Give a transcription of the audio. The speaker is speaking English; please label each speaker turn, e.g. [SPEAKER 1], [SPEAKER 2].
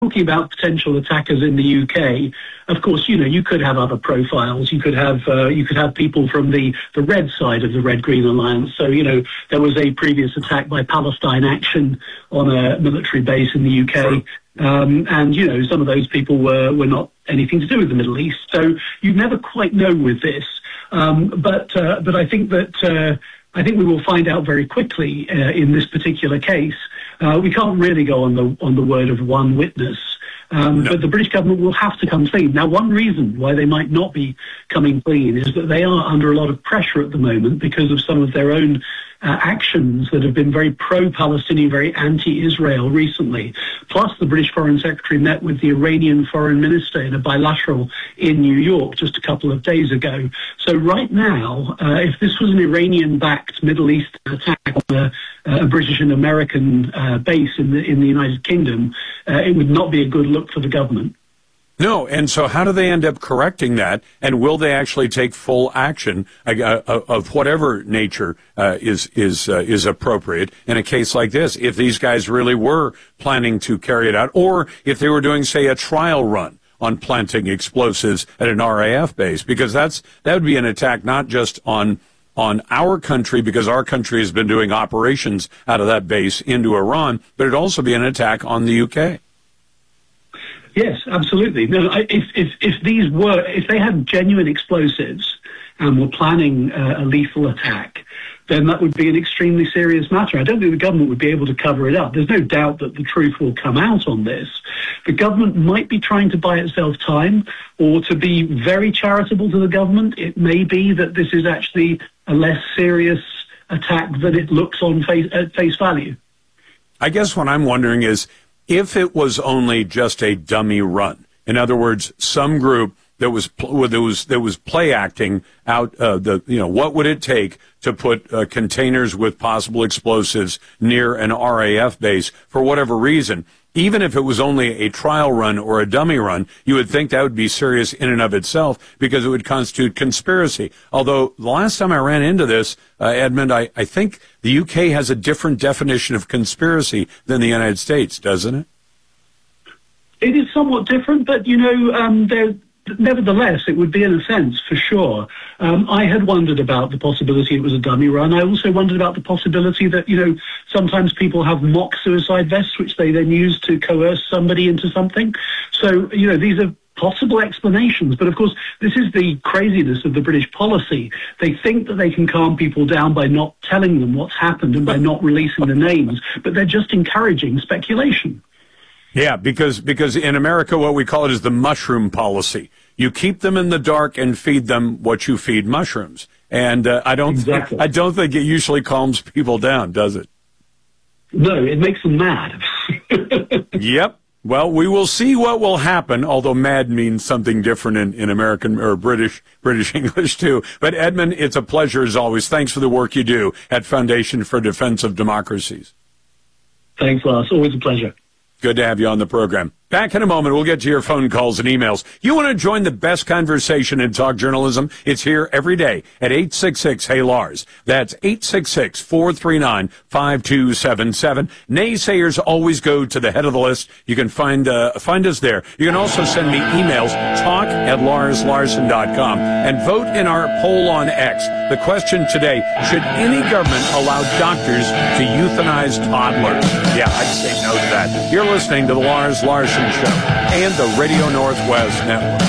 [SPEAKER 1] talking about potential attackers in the UK, of course, you could have other profiles. You could have people from the red side of the Red-Green Alliance. So, there was a previous attack by Palestine Action on a military base in the UK.
[SPEAKER 2] Sure.
[SPEAKER 1] And, some of those people were not anything to do with the Middle East. So you never quite know with this. But I think that we will find out very quickly in this particular case. We can't really go on the word of one witness.
[SPEAKER 2] No.
[SPEAKER 1] But the British government will have to come clean. Now, one reason why they might not be coming clean is that they are under a lot of pressure at the moment because of some of their own actions that have been very pro-Palestinian, very anti-Israel recently. Plus, the British Foreign Secretary met with the Iranian Foreign Minister in a bilateral in New York just a couple of days ago. So right now, if this was an Iranian-backed Middle East attack on a British and American base in the United Kingdom, it would not be a good look for the government.
[SPEAKER 2] No, and so how do they end up correcting that? And will they actually take full action of whatever nature is appropriate in a case like this? If these guys really were planning to carry it out, or if they were doing, say, a trial run on planting explosives at an RAF base, because that would be an attack not just on our country, because our country has been doing operations out of that base into Iran, but it'd also be an attack on the UK.
[SPEAKER 1] Yes, absolutely. No, if they had genuine explosives and were planning a lethal attack, then that would be an extremely serious matter. I don't think the government would be able to cover it up. There's no doubt that the truth will come out on this. The government might be trying to buy itself time, or to be very charitable to the government. It may be that this is actually a less serious attack than it looks on at face value.
[SPEAKER 2] I guess what I'm wondering is, if it was only just a dummy run, in other words, some group that was play acting out what would it take to put containers with possible explosives near an RAF base for whatever reason, even if it was only a trial run or a dummy run, you would think that would be serious in and of itself because it would constitute conspiracy. Although the last time I ran into this, Edmund, I think the UK has a different definition of conspiracy than the United States, doesn't it?
[SPEAKER 1] It is somewhat different, but, nevertheless, it would be in a sense, for sure. I had wondered about the possibility it was a dummy run. I also wondered about the possibility that, sometimes people have mock suicide vests, which they then use to coerce somebody into something. So, these are possible explanations. But, of course, this is the craziness of the British policy. They think that they can calm people down by not telling them what's happened and by not releasing the names, but they're just encouraging speculation.
[SPEAKER 2] Yeah, because in America, what we call it is the mushroom policy. You keep them in the dark and feed them what you feed mushrooms. And I don't think it usually calms people down, does it?
[SPEAKER 1] No, it makes them mad.
[SPEAKER 2] Yep. Well, we will see what will happen, although mad means something different in American or British English too. But Edmund, it's a pleasure as always. Thanks for the work you do at Foundation for Defense of Democracies.
[SPEAKER 1] Thanks, Lars. Always a pleasure.
[SPEAKER 2] Good to have you on the program. Back in a moment, we'll get to your phone calls and emails. You want to join the best conversation in talk journalism? It's here every day at 866-HEY-LARS. That's 866-439-5277. Naysayers always go to the head of the list. You can find us there. You can also send me emails, talk@LarsLarson.com, and vote in our poll on X. The question today, should any government allow doctors to euthanize toddlers? Yeah, I'd say no to that. You're listening to the Lars Larson Show and the Radio Northwest Network.